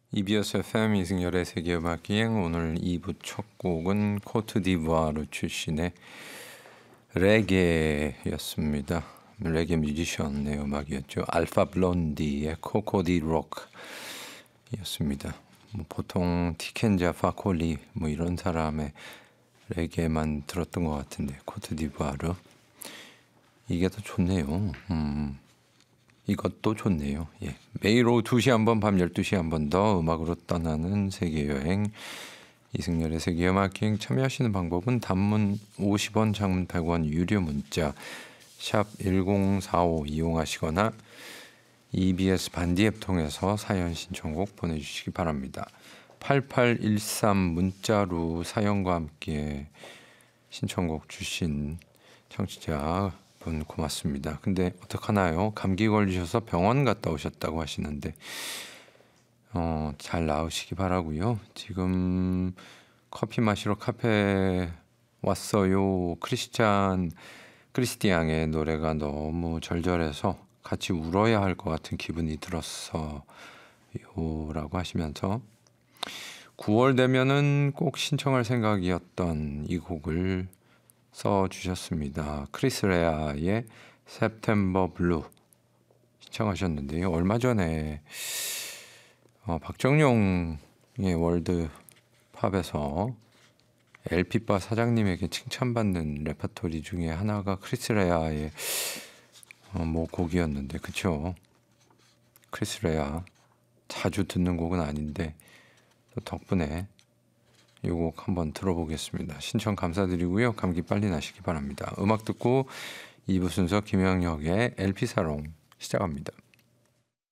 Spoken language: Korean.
EBS FM 이승열의 세계음악기행. 오늘 2부 첫 곡은 코트디부아르 출신의 레게였습니다. 레게 뮤지션의 음악이었죠. 알파 블론디의 코코디 록이었습니다. 보통 티켄자 파콜리 이런 사람의 레게만 들었던 것 같은데 코트디부아르 이게 더 좋네요. 이것도 좋네요. 예. 매일 오후 2시 한 번, 밤 12시 한 번 더 음악으로 떠나는 세계여행 이승열의 세계음악여행. 참여하시는 방법은 단문 50원, 장문 100원, 유료 문자 샵 1045 이용하시거나 EBS 반디 앱 통해서 사연 신청곡 보내주시기 바랍니다. 8813 문자로 사연과 함께 신청곡 주신 청취자 분 고맙습니다. 근데 어떡하나요? 감기 걸리셔서 병원 갔다 오셨다고 하시는데 잘 나으시기 바라고요. 지금 커피 마시러 카페 왔어요. 크리스티앙의 노래가 너무 절절해서 같이 울어야 할 것 같은 기분이 들었어요 라고 하시면서 9월 되면은 꼭 신청할 생각이었던 이 곡을 써주셨습니다. 크리스 레아의 September Blue 신청하셨는데요. 얼마 전에 박정용의 월드팝에서 LP바 사장님에게 칭찬받는 레퍼토리 중에 하나가 크리스 레아의 곡이었는데, 그쵸? 크리스 레아 자주 듣는 곡은 아닌데 덕분에 이 곡 한번 들어보겠습니다. 신청 감사드리고요. 감기 빨리 나시기 바랍니다. 음악 듣고 2부 순서 김영혁의 LP사롱 시작합니다.